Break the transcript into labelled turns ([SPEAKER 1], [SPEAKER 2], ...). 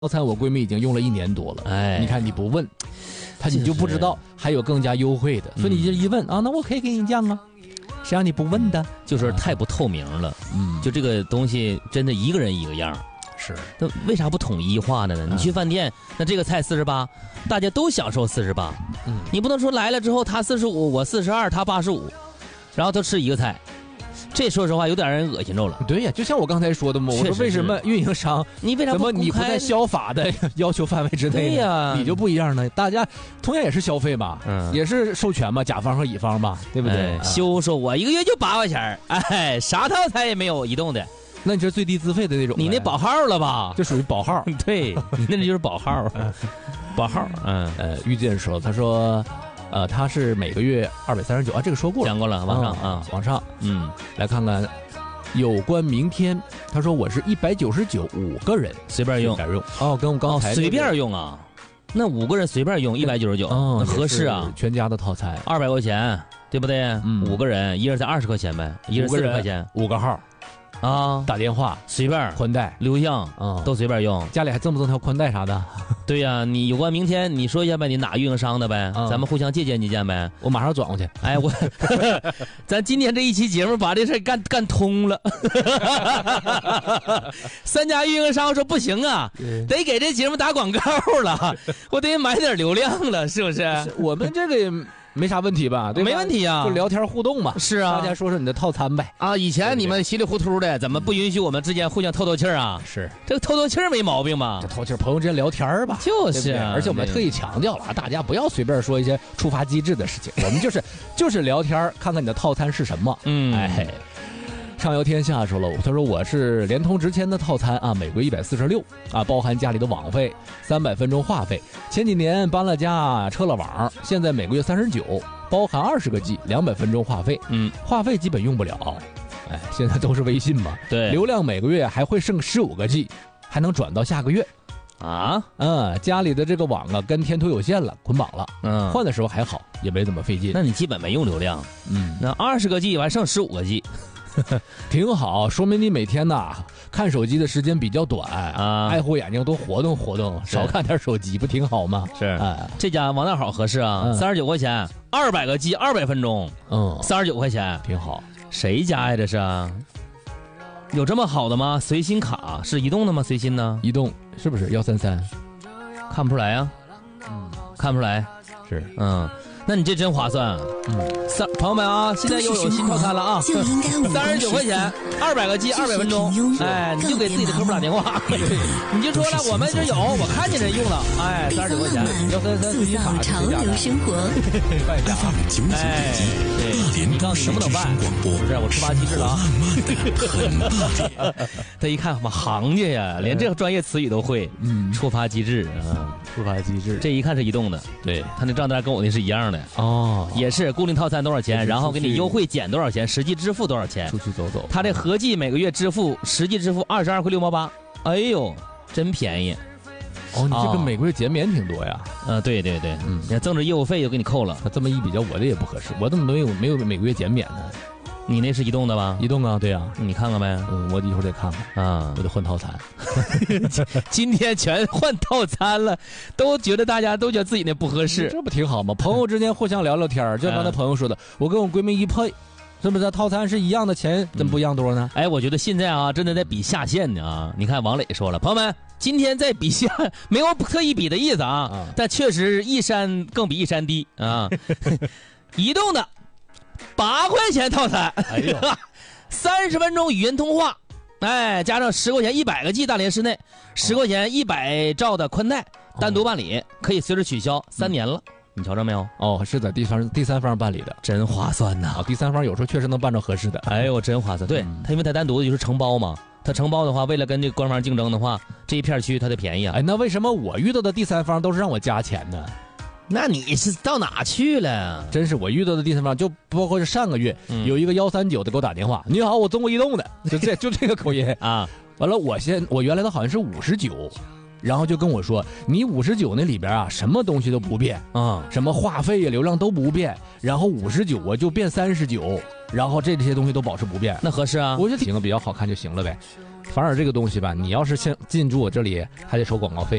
[SPEAKER 1] 套餐我闺蜜已经用了1年多了，
[SPEAKER 2] 哎，
[SPEAKER 1] 你看你不问，你就不知道还有更加优惠的，所以你这一问啊，那我可以给你降啊，谁让你不问的？
[SPEAKER 2] 就是太不透明了，就这个东西真的一个人一个样。
[SPEAKER 1] 是，
[SPEAKER 2] 那为啥不统一化的呢？你去饭店，那这个菜48，大家都享受48，你不能说来了之后他45，我42，他85，然后都吃一个菜。这说实话有点让人恶心着了。
[SPEAKER 1] 对呀，就像我刚才说的嘛，我说为什么运营商
[SPEAKER 2] 你为啥不
[SPEAKER 1] 你不在消法的要求范围之内呢？
[SPEAKER 2] 对呀，
[SPEAKER 1] 你就不一样呢？大家同样也是消费嘛，也是授权嘛，甲方和乙方嘛，对不对？
[SPEAKER 2] 休说我1个月就8块钱，哎，啥套餐也没有移动的。
[SPEAKER 1] 那你这最低资费的那种，
[SPEAKER 2] 你那保号了吧？
[SPEAKER 1] 这属于保号。
[SPEAKER 2] 对，你那就是保号，保号。
[SPEAKER 1] 遇见说，他说。他是每个月239啊，这个说过了，
[SPEAKER 2] 讲过了，往上啊，
[SPEAKER 1] 往上，来看看有关明天，他说我是199，5个人
[SPEAKER 2] 随便用，
[SPEAKER 1] 哦，跟我刚才
[SPEAKER 2] 随便用啊，那5个人随便用199，那合适啊，
[SPEAKER 1] 全家的套餐
[SPEAKER 2] 200块钱，对不对？5个人，一人才20块钱呗，一人40块钱
[SPEAKER 1] ，5个号。啊，打电话
[SPEAKER 2] 随便，
[SPEAKER 1] 宽带、
[SPEAKER 2] 录像都随便用。
[SPEAKER 1] 家里还赠不赠条宽带啥的？
[SPEAKER 2] 对呀，你有关明天你说一下呗，你哪运营商的呗，咱们互相借鉴呗。
[SPEAKER 1] 我马上转过去。
[SPEAKER 2] 哎，咱今天这一期节目把这事干通了。3家运营商说不行啊，得给这节目打广告了，我得买点流量了，是不是？
[SPEAKER 1] 我们这个。没啥问题吧？对吧，
[SPEAKER 2] 没问题啊，
[SPEAKER 1] 就聊天互动嘛。
[SPEAKER 2] 是啊，
[SPEAKER 1] 大家说说你的套餐呗。
[SPEAKER 2] 啊，以前你们稀里糊涂的，怎么不允许我们之间互相透气儿啊？
[SPEAKER 1] 是，
[SPEAKER 2] 这个透气儿没毛病吧？
[SPEAKER 1] 这透气儿，朋友之间聊天吧。
[SPEAKER 2] 就是，
[SPEAKER 1] 而且我们特意强调了，大家不要随便说一些触发机制的事情，我们就是聊天，看看你的套餐是什么。哎。畅游天下说了，他说我是联通直签的套餐啊，每个月146啊，包含家里的网费、300分钟话费。前几年搬了家，撤了网，现在每个月39，包含20个 G、200分钟话费。话费基本用不了，哎，现在都是微信嘛。
[SPEAKER 2] 对，
[SPEAKER 1] 流量每个月还会剩15个 G， 还能转到下个月。
[SPEAKER 2] 啊，
[SPEAKER 1] 家里的这个网啊跟天图有线了，捆绑了。换的时候还好，也没怎么费劲。
[SPEAKER 2] 那你基本没用流量。那20个 G 还剩15个 G。
[SPEAKER 1] 挺好，说明你每天呐看手机的时间比较短啊，爱护眼睛，多活动活动，少看点手机，不挺好吗？
[SPEAKER 2] 是，这家王大好合适啊，39块钱，200个 G，200分钟，39块钱，
[SPEAKER 1] 挺好。
[SPEAKER 2] 谁家呀这是？有这么好的吗？随心卡是移动的吗？随心呢？
[SPEAKER 1] 移动是不是133？
[SPEAKER 2] 看不出来啊，看不出来，
[SPEAKER 1] 是，
[SPEAKER 2] 那你这真划算。朋友们啊，现在又有新套餐了啊，39块钱，200个 G， 200分钟，哎，你就给自己的客户打电话，你就说了，我们这有，我看见人用了，哎，39块钱，133随心卡，
[SPEAKER 3] 潮流生活，
[SPEAKER 2] 哎，对，你告诉能不能办？不是，我触发机制了啊。他一看，妈行家呀，连这个专业词语都会，触发机制啊，
[SPEAKER 1] 触发机制，
[SPEAKER 2] 这一看是移动的，
[SPEAKER 1] 对，
[SPEAKER 2] 他那账单跟我那是一样的
[SPEAKER 1] 哦。
[SPEAKER 2] 也是固定套餐多少钱，然后给你优惠减多少钱，实际支付多少钱。
[SPEAKER 1] 出去走走，
[SPEAKER 2] 他这合计每个月支付实际支付22块6毛8，哎呦，真便宜。
[SPEAKER 1] 哦，你这个每个月减免挺多呀。
[SPEAKER 2] 对对对，你看增值业务费又给你扣了。
[SPEAKER 1] 他这么一比较，我的也不合适，我怎么没有每个月减免呢？
[SPEAKER 2] 你那是移动的吧？
[SPEAKER 1] 移动啊，对啊，
[SPEAKER 2] 你看看呗。
[SPEAKER 1] 我一会儿得看看啊，我得换套餐。
[SPEAKER 2] 今天全换套餐了，大家都觉得自己那不合适，
[SPEAKER 1] 这不挺好吗？朋友之间互相聊聊天，就像刚才朋友说的，我跟我闺蜜一配，是不是套餐是一样的钱，怎么不一样多呢？
[SPEAKER 2] 哎，我觉得现在啊，真的在比下限呢啊！你看王磊说了，朋友们，今天在比下，没有特意比的意思啊，但确实一山更比一山低啊。移动的8块钱套餐，哎呦，30分钟语音通话，哎，加上10块钱100个 G 大连室内，10块钱100兆的宽带，单独办理，可以随时取消，3年了。你瞧着没有？
[SPEAKER 1] 哦，是在第三方办理的，
[SPEAKER 2] 真划算呐！
[SPEAKER 1] 第三方有时候确实能办着合适的，
[SPEAKER 2] 哎呦，真划算。对，因为它单独的就是承包嘛，它承包的话，为了跟这个官方竞争的话，这一片区它得便宜啊。
[SPEAKER 1] 哎，那为什么我遇到的第三方都是让我加钱呢？
[SPEAKER 2] 那你是到哪去了？
[SPEAKER 1] 真是我遇到的第三方，就包括是上个月有一个139的给我打电话，你好，我中国移动的，就这个口音啊。完了，我原来的好像是59。然后就跟我说，你59那里边啊，什么东西都不变啊，什么话费呀、流量都不变，然后59我就变39，然后这些东西都保持不变，
[SPEAKER 2] 那合适啊？
[SPEAKER 1] 我就挺个比较好看就行了呗。 反而这个东西吧，你要是先进驻我这里，还得收广告费。